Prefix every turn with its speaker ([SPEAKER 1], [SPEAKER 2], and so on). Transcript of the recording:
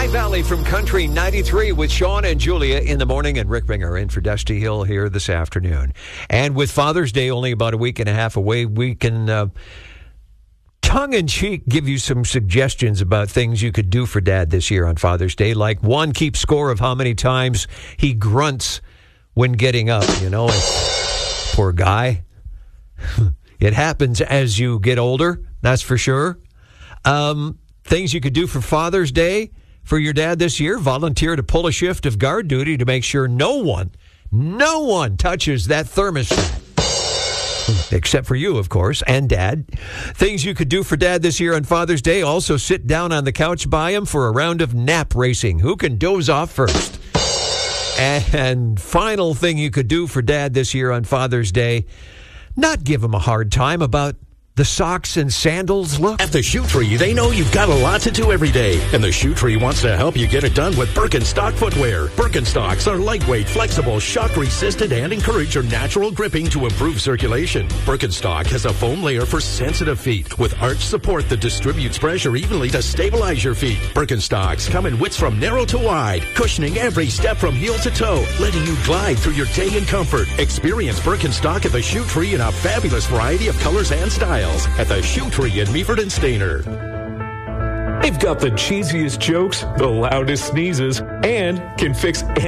[SPEAKER 1] High Valley from Country 93 with Sean and Julia in the morning, and Rick Binger in for Dusty Hill here this afternoon. And with Father's Day only about a week and a half away, we can tongue-in-cheek give you some suggestions about things you could do for Dad this year on Father's Day. Like, one, keep score of how many times he grunts when getting up, you know. Poor guy. It happens as you get older, that's for sure. Things you could do for Father's Day for your dad this year: volunteer to pull a shift of guard duty to make sure no one touches that thermostat. Except for you, of course, and Dad. Things you could do for Dad this year on Father's Day: also sit down on the couch by him for a round of nap racing. Who can doze off first? And final thing you could do for Dad this year on Father's Day: not give him a hard time about the socks and sandals look.
[SPEAKER 2] At the Shoe Tree, they know you've got a lot to do every day, and the Shoe Tree wants to help you get it done with Birkenstock footwear. Birkenstocks are lightweight, flexible, shock-resistant, and encourage your natural gripping to improve circulation. Birkenstock has a foam layer for sensitive feet with arch support that distributes pressure evenly to stabilize your feet. Birkenstocks come in widths from narrow to wide, cushioning every step from heel to toe, letting you glide through your day in comfort. Experience Birkenstock at the Shoe Tree in a fabulous variety of colors and styles at the Shoe Tree in Meaford and Stainer.
[SPEAKER 3] They've got the cheesiest jokes, the loudest sneezes, and can fix